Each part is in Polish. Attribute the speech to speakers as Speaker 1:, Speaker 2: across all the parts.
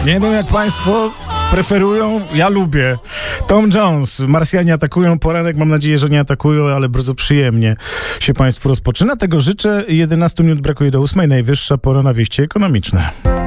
Speaker 1: Nie wiem, jak państwo preferują, ja lubię. Tom Jones, Marsjanie atakują, poranek mam nadzieję, że nie atakują, ale bardzo przyjemnie się państwu rozpoczyna. Tego życzę. 11 minut brakuje do 8. Najwyższa pora na wieści ekonomiczne.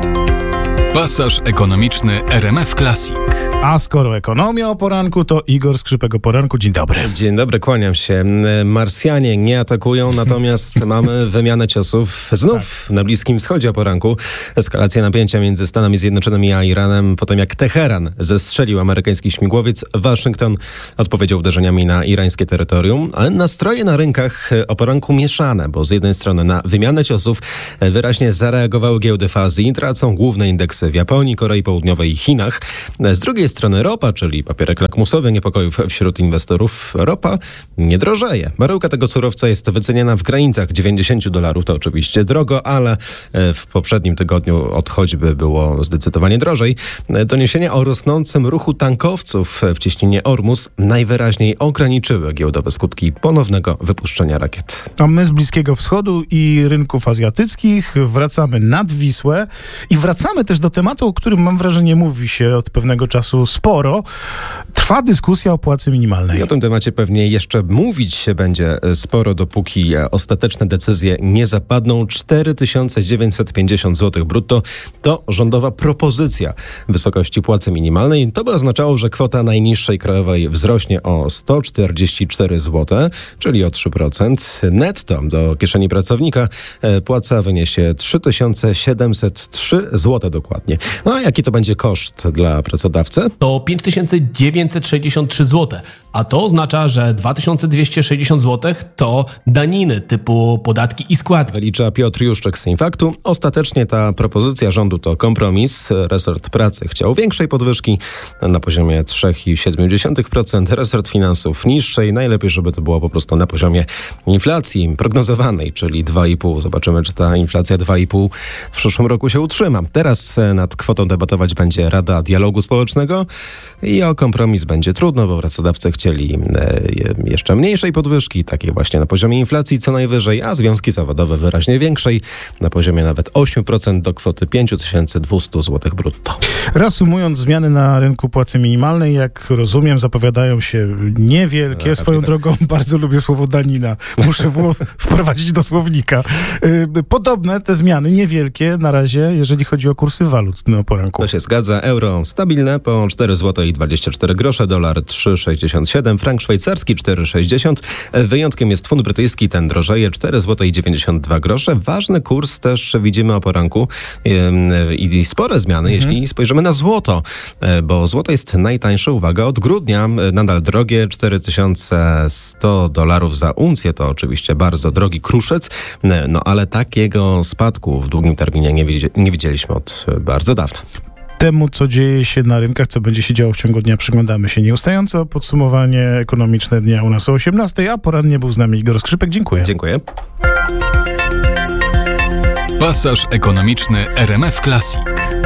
Speaker 2: Pasaż ekonomiczny RMF Classic.
Speaker 1: A skoro ekonomia o poranku, to Igor Skrzypek o poranku. Dzień dobry.
Speaker 3: Dzień dobry, kłaniam się. Marsjanie nie atakują, natomiast mamy wymianę ciosów znów na Bliskim Wschodzie o poranku. Eskalacja napięcia między Stanami Zjednoczonymi a Iranem po tym, jak Teheran zestrzelił amerykański śmigłowiec. Waszyngton odpowiedział uderzeniami na irańskie terytorium. Ale nastroje na rynkach o poranku mieszane, bo z jednej strony na wymianę ciosów wyraźnie zareagowały giełdy w Azji. Tracą główne indeksy w Japonii, Korei Południowej i Chinach. Z drugiej strony ropa, czyli papierek lakmusowy niepokojów wśród inwestorów. Ropa nie drożeje. Baryłka tego surowca jest wyceniana w granicach $90. To oczywiście drogo, ale w poprzednim tygodniu od choćby było zdecydowanie drożej. Doniesienia o rosnącym ruchu tankowców w cieśninie Ormus najwyraźniej ograniczyły giełdowe skutki ponownego wypuszczenia rakiet.
Speaker 1: A my z Bliskiego Wschodu i rynków azjatyckich wracamy nad Wisłę i wracamy też do tematu, o którym mam wrażenie mówi się od pewnego czasu sporo. Trwa dyskusja o płacy minimalnej.
Speaker 3: I o tym temacie pewnie jeszcze mówić się będzie sporo, dopóki ostateczne decyzje nie zapadną. 4950 zł brutto to rządowa propozycja wysokości płacy minimalnej. To by oznaczało, że kwota najniższej krajowej wzrośnie o 144 zł, czyli o 3%. Netto do kieszeni pracownika płaca wyniesie 3703 zł dokładnie. No a jaki to będzie koszt dla pracodawcy?
Speaker 4: To 5963 zł, a to oznacza, że 2260 zł to daniny typu podatki i składki.
Speaker 3: Wylicza Piotr Juszczyk z Infaktu. Ostatecznie ta propozycja rządu to kompromis. Resort pracy chciał większej podwyżki na poziomie 3,7%. Resort finansów niższej. Najlepiej, żeby to było po prostu na poziomie inflacji prognozowanej, czyli 2,5. Zobaczymy, czy ta inflacja 2,5 w przyszłym roku się utrzyma. Teraz nad kwotą debatować będzie Rada Dialogu Społecznego i o kompromis będzie trudno, bo pracodawcy chcieli jeszcze mniejszej podwyżki, takiej właśnie na poziomie inflacji co najwyżej, a związki zawodowe wyraźnie większej, na poziomie nawet 8% do kwoty 5200 zł brutto.
Speaker 1: Reasumując, zmiany na rynku płacy minimalnej, jak rozumiem, zapowiadają się niewielkie. Swoją drogą bardzo lubię słowo danina. Muszę wprowadzić do słownika. Podobne te zmiany, niewielkie na razie, jeżeli chodzi o kursy walut na poranku.
Speaker 3: To się zgadza. Euro stabilne po 4 zł i 24 grosze, dolar 3,67, frank szwajcarski 4,60. Wyjątkiem jest funt brytyjski, ten drożeje 4 zł i 92 grosze. Ważny kurs też widzimy o poranku i spore zmiany, jeśli spojrzymy na złoto, bo złoto jest najtańsze, uwaga, od grudnia. Nadal drogie, $4100 za uncję, to oczywiście bardzo drogi kruszec, no ale takiego spadku w długim terminie nie widzieliśmy od bardzo dawna.
Speaker 1: Temu, co dzieje się na rynkach, co będzie się działo w ciągu dnia, przyglądamy się nieustająco. Podsumowanie ekonomiczne dnia u nas o 18:00, a porannie był z nami Igor Skrzypek. Dziękuję.
Speaker 3: Dziękuję.
Speaker 2: Pasaż ekonomiczny RMF Classic.